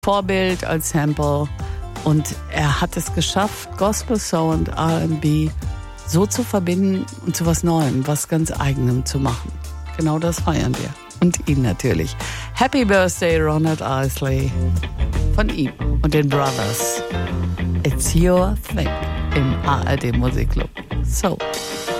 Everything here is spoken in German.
Vorbild als Sample. Und er hat es geschafft, Gospel, Soul und R&B so zu verbinden und zu was Neuem, was ganz Eigenem zu machen. Genau das feiern wir. Und ihn natürlich. Happy Birthday, Ronald Isley. Von ihm und den Brothers. It's your thing im ARD Musikclub. So.